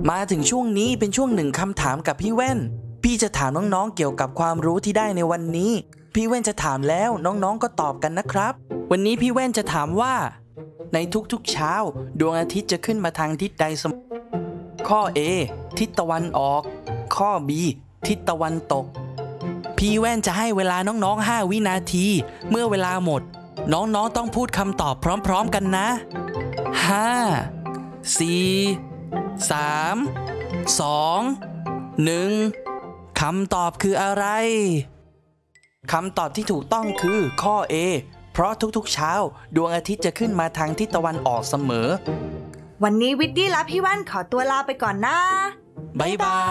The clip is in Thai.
มาถึงช่วงนี้เป็นช่วงหนึ่งคำถามกับพี่แว่นพี่จะถามน้องๆเกี่ยวกับความรู้ที่ได้ในวันนี้พี่แว่นจะถามแล้วน้องๆก็ตอบกันนะครับวันนี้พี่แว่นจะถามว่าในทุกๆเช้าดวงอาทิตย์จะขึ้นมาทางทิศใดเสมอข้อ A ทิศตะวันออกข้อ B ทิศตะวันตกพี่แว่นจะให้เวลาน้องๆ5วินาทีเมื่อเวลาหมดน้องๆต้องพูดคำตอบพร้อมๆกันนะ5 4 3 2 1คำตอบคืออะไรคำตอบที่ถูกต้องคือข้อ A เพราะทุกๆเช้าดวงอาทิตย์จะขึ้นมาทางทิศตะวันออกเสมอวันนี้วิดดี้และพี่แว่นขอตัวลาไปก่อนนะบ๊ายบาย